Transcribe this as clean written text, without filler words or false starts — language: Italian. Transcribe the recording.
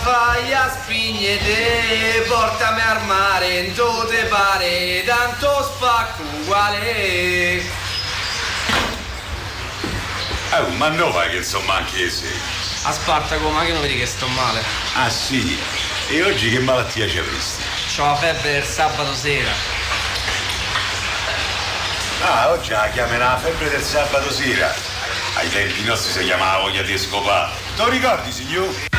fai a spignete, portami al mare, non te pare, tanto spacco uguale. Ma no vai che insomma anche se. A Spartaco, ma che non vedi che sto male? Ah sì? E oggi che malattia ci avresti? C'ho la febbre del sabato sera. Ah, oggi la chiamerà la febbre del sabato sera. Ai tempi nostri si chiamava voglia di scopare. Te lo ricordi, signor?